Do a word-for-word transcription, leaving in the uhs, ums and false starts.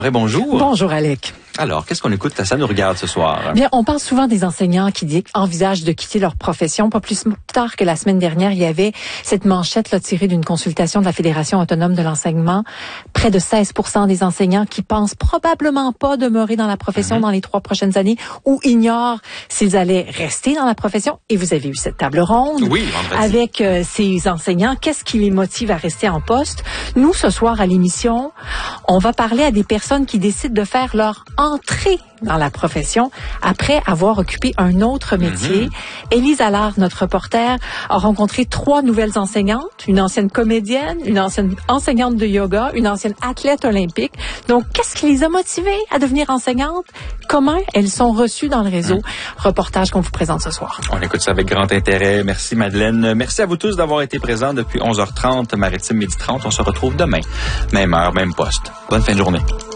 Bonjour. Bonjour, Alec. Alors, qu'est-ce qu'on écoute? Ça nous regarde ce soir. Bien, on parle souvent des enseignants qui envisagent de quitter leur profession. Pas plus tard que la semaine dernière, il y avait cette manchette là, tirée d'une consultation de la Fédération autonome de l'enseignement. Près de seize pour cent des enseignants qui pensent probablement pas demeurer dans la profession mm-hmm. dans les trois prochaines années ou ignorent s'ils allaient rester dans la profession. Et vous avez eu cette table ronde oui, vendredi. avec euh, ces enseignants. Qu'est-ce qui les motive à rester en poste? Nous, ce soir à l'émission, on va parler à des personnes qui décident de faire leur entrée dans la profession après avoir occupé un autre métier. Mm-hmm. Élise Allard, notre reporter, a rencontré trois nouvelles enseignantes, une ancienne comédienne, une ancienne enseignante de yoga, une ancienne athlète olympique. Donc, qu'est-ce qui les a motivées à devenir enseignantes? Comment elles sont reçues dans le réseau? Mm. Reportage qu'on vous présente ce soir. On écoute ça avec grand intérêt. Merci Madeleine. Merci à vous tous d'avoir été présents depuis onze heures trente, Maritime midi trente. On se retrouve demain. Même heure, même poste. Bonne fin de journée.